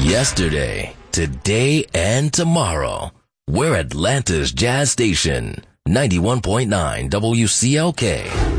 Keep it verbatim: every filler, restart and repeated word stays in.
Yesterday, today, and tomorrow. We're Atlanta's Jazz Station. ninety-one point nine W C L K.